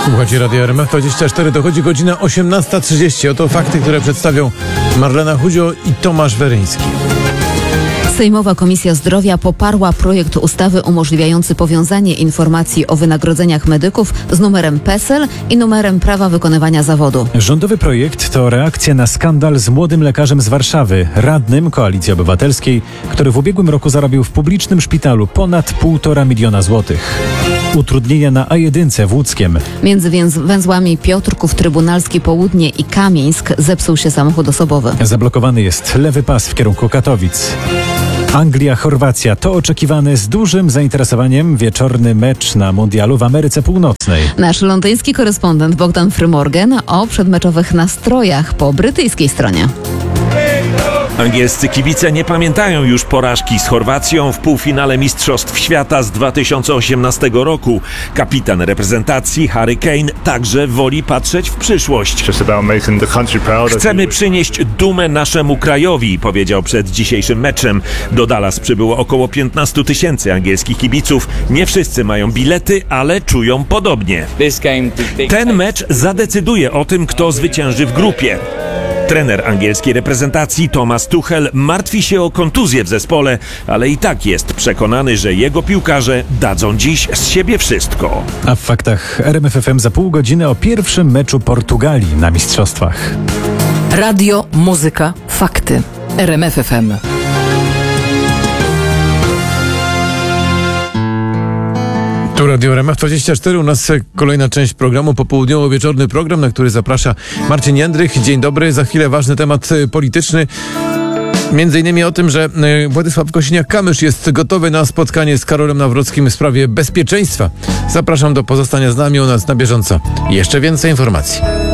Słuchajcie Radia RMF24, dochodzi godzina 18:30. Oto fakty, które przedstawią Marlena Chudzio i Tomasz Weryński. Sejmowa Komisja Zdrowia poparła projekt ustawy umożliwiający powiązanie informacji o wynagrodzeniach medyków z numerem PESEL i numerem prawa wykonywania zawodu. Rządowy projekt to reakcja na skandal z młodym lekarzem z Warszawy, radnym Koalicji Obywatelskiej, który w ubiegłym roku zarobił w publicznym szpitalu ponad 1,5 miliona złotych. Utrudnienia na A1 w Łódzkiem. Między węzłami Piotrków, Trybunalski Południe i Kamieńsk zepsuł się samochód osobowy. Zablokowany jest lewy pas w kierunku Katowic. Anglia-Chorwacja to oczekiwany z dużym zainteresowaniem wieczorny mecz na mundialu w Ameryce Północnej. Nasz londyński korespondent Bogdan Frymorgan o przedmeczowych nastrojach po brytyjskiej stronie. Angielscy kibice nie pamiętają już porażki z Chorwacją w półfinale Mistrzostw Świata z 2018 roku. Kapitan reprezentacji Harry Kane także woli patrzeć w przyszłość. Chcemy przynieść dumę naszemu krajowi, powiedział przed dzisiejszym meczem. Do Dallas przybyło około 15 000 angielskich kibiców. Nie wszyscy mają bilety, ale czują podobnie. Ten mecz zadecyduje o tym, kto zwycięży w grupie. Trener angielskiej reprezentacji Thomas Tuchel martwi się o kontuzję w zespole, ale i tak jest przekonany, że jego piłkarze dadzą dziś z siebie wszystko. A w faktach RMF FM za pół godziny o pierwszym meczu Portugalii na mistrzostwach. Radio, muzyka, fakty. RMF FM. Tu Radio RMF24, u nas kolejna część programu, popołudniowo-wieczorny program, na który zaprasza Marcin Jędrych. Dzień dobry, za chwilę ważny temat polityczny. Między innymi o tym, że Władysław Kosiniak-Kamysz jest gotowy na spotkanie z Karolem Nawrockim w sprawie bezpieczeństwa. Zapraszam do pozostania z nami, u nas na bieżąco. Jeszcze więcej informacji.